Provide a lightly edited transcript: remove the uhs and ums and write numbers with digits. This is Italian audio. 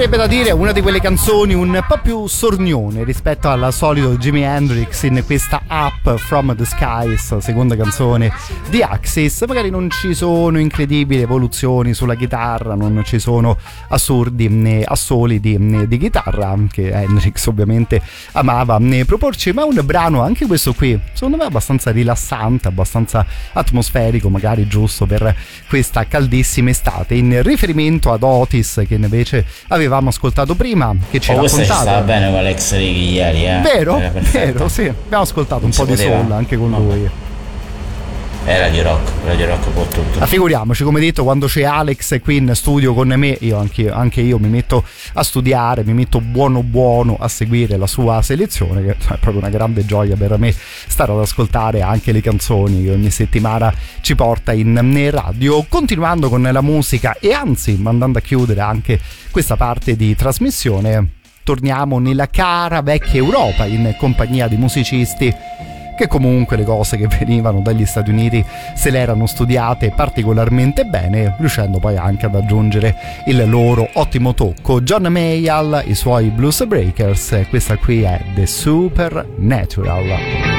verrebbe da dire una di quelle canzoni un po' più sornione rispetto al solito Jimi Hendrix in questa Up From The Skies, seconda canzone di Axis. Magari non ci sono incredibili evoluzioni sulla chitarra, non ci sono assurdi assoli di chitarra che Hendrix ovviamente amava proporci, ma è un brano anche questo qui secondo me abbastanza rilassante, abbastanza atmosferico, magari giusto per questa caldissima estate, in riferimento ad Otis che invece avevamo ascoltato prima, che ci raccontava. Questa ci stava bene con Alex Righi ieri, vero, sì, abbiamo ascoltato un po' di soul anche con lui. Radio Rock può tutto. Ma figuriamoci, come detto, quando c'è Alex qui in studio con me, anche io mi metto a studiare, mi metto buono a seguire la sua selezione, che è proprio una grande gioia per me stare ad ascoltare anche le canzoni che ogni settimana ci porta in radio. Continuando con la musica e anzi mandando a chiudere anche questa parte di trasmissione, torniamo nella cara vecchia Europa in compagnia di musicisti che comunque le cose che venivano dagli Stati Uniti se le erano studiate particolarmente bene, riuscendo poi anche ad aggiungere il loro ottimo tocco. John Mayall, i suoi Blues Breakers, questa qui è The Supernatural.